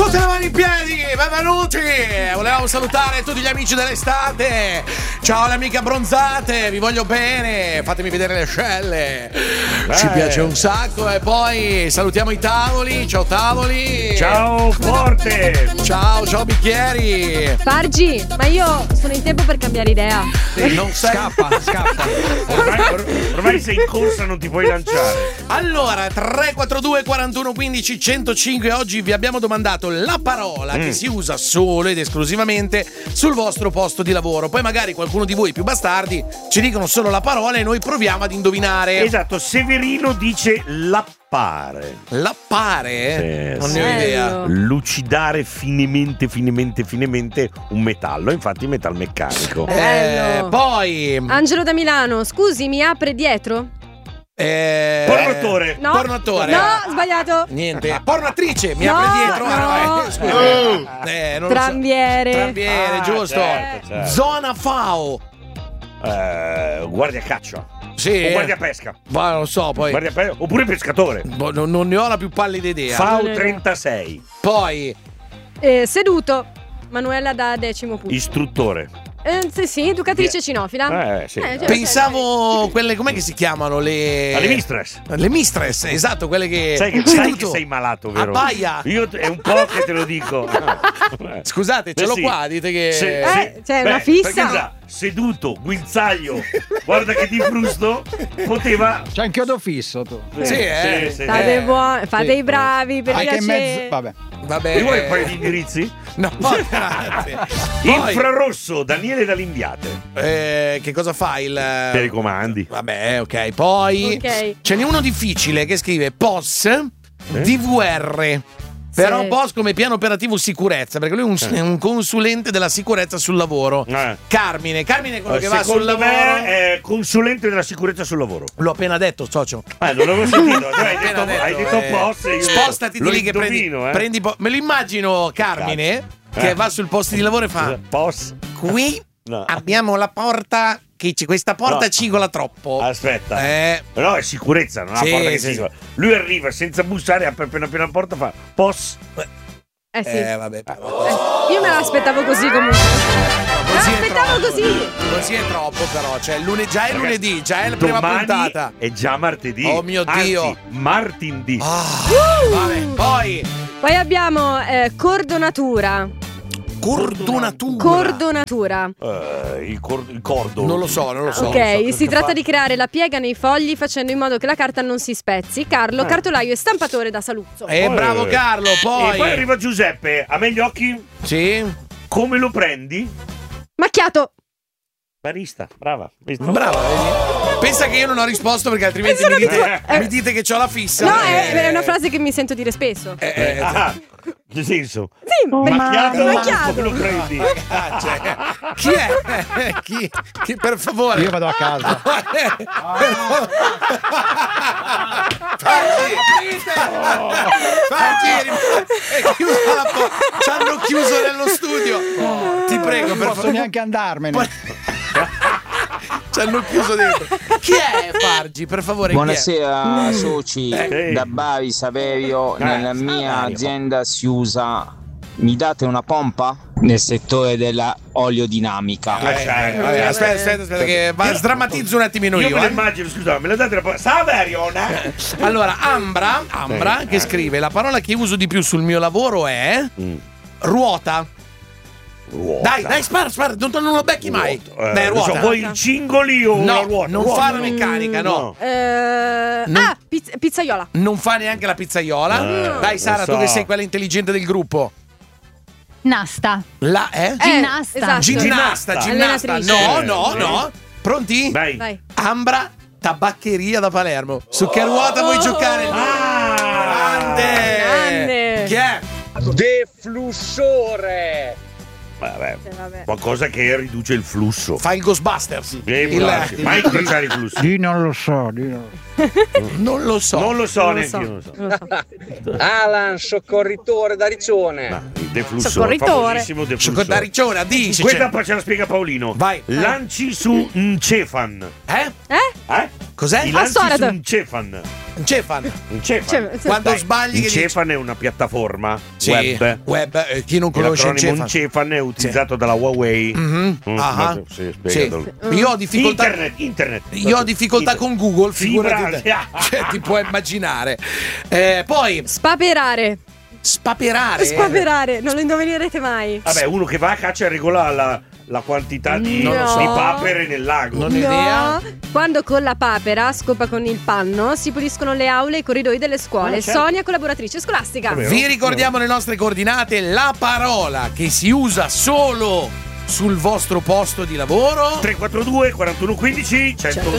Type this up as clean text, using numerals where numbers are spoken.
Tutte le mani in piedi, benvenuti! Volevamo salutare tutti gli amici dell'estate. Ciao le amiche abbronzate, vi voglio bene. Fatemi vedere le ascelle. Ci piace un sacco. E poi salutiamo i tavoli. Ciao tavoli. Ciao Forte. Ciao bicchieri. Fargi, ma io sono in tempo per cambiare idea. Non sei... Scappa. Ormai sei in corsa, non ti puoi lanciare. Allora, 342 41 15 105. Oggi vi abbiamo domandato la parola che si usa solo ed esclusivamente sul vostro posto di lavoro. Poi magari qualcuno di voi più bastardi ci dicono solo la parola e noi proviamo ad indovinare. Esatto, Severino dice lappare. Lappare? Non ne ho idea. Lucidare finemente un metallo, infatti metalmeccanico. Poi Angelo da Milano, scusi, mi apre dietro? Pornoattore. No. Pornoattore. No, sbagliato. Niente. Pornoattrice mi No, apre dietro. no. Scusa. Non Trambiere. Lo so. Trambiere, giusto. Certo. Zona FAO. Guardia caccia. Sì. O guardia pesca. Ma non lo so, poi. Oppure pescatore. Non ne ho la più pallida idea. FAO 36. Poi Seduto. Manuela da 10° punto. Istruttore. Sì, educatrice cinofila. Sì. pensavo quelle, com'è che si chiamano? Le mistress. Le mistress, esatto, quelle che Sai che sei malato, vero? Abbaia. Io è un po' che te lo dico. Scusate, ce l'ho qua, dite che c'è una fissa. Perché già, seduto, guinzaglio, guarda che di frusto poteva. C'è un chiodo fisso tu. Sì. Fate buoni, fate i bravi per Anche in piacere. mezzo. Vabbè. Mi vuoi un paio di indirizzi? No, grazie. Infrarosso, Daniele Dall'Imbiate. Che cosa fa il Telecomandi. Vabbè, ok. Poi ce n'è uno difficile che scrive POS DVR. Però POS come piano operativo sicurezza, perché lui è un consulente della sicurezza sul lavoro. Carmine è quello che va sul lavoro. Me è consulente della sicurezza sul lavoro. L'ho appena detto, socio. Non l'avevo sentito. Hai detto POS. Io spostati di lì che indovino, prendi me lo immagino Carmine che va sul posto di lavoro e fa POS. Qui abbiamo la porta che questa porta cigola troppo. Aspetta. No, è sicurezza, non è la porta che cigola. Lui arriva senza bussare, apre appena la porta, fa POS. Vabbè. Io me l'aspettavo così comunque. Me l'aspettavo così. Così è troppo però, cioè già è lunedì, già è la prima puntata. È già martedì. Oh mio Dio. Anzi, martindì. Vabbè, poi abbiamo cordonatura. Cordonatura. Il cordo. Non lo so. Ok, si tratta di creare la piega nei fogli facendo in modo che la carta non si spezzi. Carlo, cartolaio e stampatore da Saluzzo. Bravo Carlo, poi. E poi arriva Giuseppe. A me gli occhi? Sì. Come lo prendi? Macchiato. Barista, brava. Brava, vedi? Pensa che io non ho risposto perché altrimenti mi dite che c'ho la fissa. No, è una frase che mi sento dire spesso. Che senso? Sì, macchiato. Come lo prendi? Chi è? Chi per favore? Io vado a casa. Fargi, è chiusa la porta. Ci hanno chiuso nello studio. Ti prego, non posso neanche andarmene. Ci hanno chiuso dentro. Chi è Fargi? Per favore. Buonasera soci. Da Bari Saverio. Nella mia azienda si usa. Mi date una pompa? Nel settore della oleodinamica. Aspetta che sdrammatizzo un attimino io. Io me lo immagino, scusa, me la date una pompa. Saverio. Allora, Ambra che scrive: la parola che uso di più sul mio lavoro è ruota. Dai, spara, non lo becchi mai. Dai, ruota. Vuoi il cingoli o la ruota? Non fa la meccanica, no. Pizzaiola. Non fa neanche la pizzaiola. Dai, Sara, tu che sei quella intelligente del gruppo. Nasta. Ginnasta. Ginnasta. No. Pronti? Vai. Ambra, tabaccheria da Palermo. Su che ruota vuoi giocare? Grande. Chi è? Deflussore. Vabbè. Qualcosa che riduce il flusso. Fa il Ghostbusters. Mai incrociare i flussi. Non lo so. Non lo so neanche io. Alan, soccorritore da Riccione. Deflussore, famosissimo deflussore. Da Riccione, dici. Questa ce la spiega Paolino. Vai. Lanci su un cefan. Cos'è? I lanci su un cefan. Cefan. Quando sbagli Cefan è una piattaforma web, chi non conosce l'acronimo Cefan è utilizzato dalla Huawei. Io ho difficoltà internet. Io ho difficoltà con Google, figurati. Ti puoi immaginare. Poi spaperare, spaperare, non lo indovinerete mai. Vabbè, uno che va a caccia regola la quantità di papere nel lago. Non ho idea. Quando con la papera, scopa con il panno, si puliscono le aule e i corridoi delle scuole. Certo. Sonia, collaboratrice scolastica. Vi ricordiamo le nostre coordinate, la parola che si usa solo sul vostro posto di lavoro. 342 41 15 106.